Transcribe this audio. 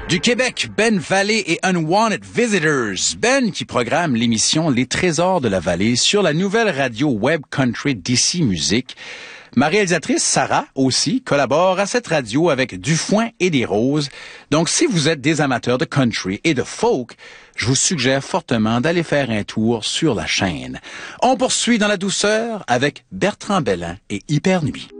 Du Québec, Ben Vallée et Unwanted Visitors. Ben qui programme l'émission Les Trésors de la Vallée sur la nouvelle radio web country DC Musique. Ma réalisatrice, Sarah, aussi, collabore à cette radio avec Du Foin et des Roses. Donc, si vous êtes des amateurs de country et de folk, je vous suggère fortement d'aller faire un tour sur la chaîne. On poursuit dans la douceur avec Bertrand Belin et Hyper Nuit.